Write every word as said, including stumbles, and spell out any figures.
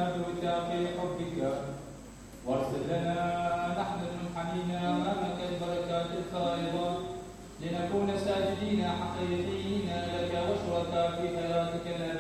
بوثاق حبك، وارسل لنا نحن المنحنين أمامك البركات الفائضة، لنكون ساجدين حقيقيين لك وشركاء في خيراتك النبي